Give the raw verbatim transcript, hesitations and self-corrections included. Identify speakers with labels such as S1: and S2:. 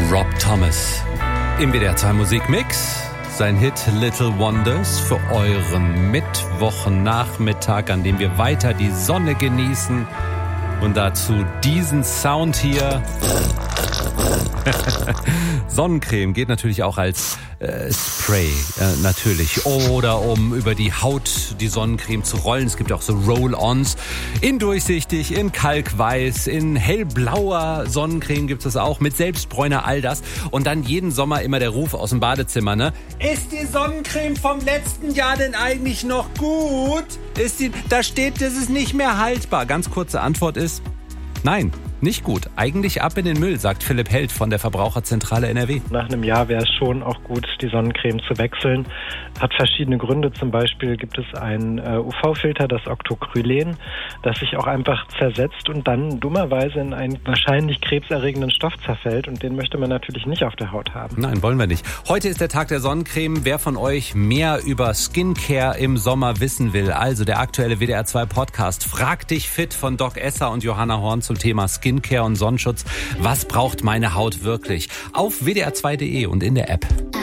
S1: Rob Thomas im W D R zwei Musikmix. Sein Hit Little Wonders für euren Mittwochnachmittag, an dem wir weiter die Sonne genießen. Und dazu diesen Sound hier. Sonnencreme geht natürlich auch als äh, Spray, äh, natürlich. Oder um über die Haut die Sonnencreme zu rollen. Es gibt auch so Roll-Ons. In durchsichtig, in kalkweiß, in hellblauer Sonnencreme gibt es auch. Mit Selbstbräuner, all das. Und dann jeden Sommer immer der Ruf aus dem Badezimmer, ne? Ist die Sonnencreme vom letzten Jahr denn eigentlich noch gut? Ist die, da steht, das ist nicht mehr haltbar. Ganz kurze Antwort ist, nein. Nicht gut. Eigentlich ab in den Müll, sagt Philipp Held von der Verbraucherzentrale N R W.
S2: Nach einem Jahr wäre es schon auch gut, die Sonnencreme zu wechseln. Hat verschiedene Gründe. Zum Beispiel gibt es einen äh, U V-Filter, das Octocrylen, das sich auch einfach zersetzt und dann dummerweise in einen wahrscheinlich krebserregenden Stoff zerfällt. Und den möchte man natürlich nicht auf der Haut haben.
S1: Nein, wollen wir nicht. Heute ist der Tag der Sonnencreme. Wer von euch mehr über Skincare im Sommer wissen will, also der aktuelle W D R zwei Podcast Frag dich fit von Doc Esser und Johanna Horn zum Thema Skincare. Skincare und Sonnenschutz. Was braucht meine Haut wirklich? Auf w d r zwei punkt d e und in der App.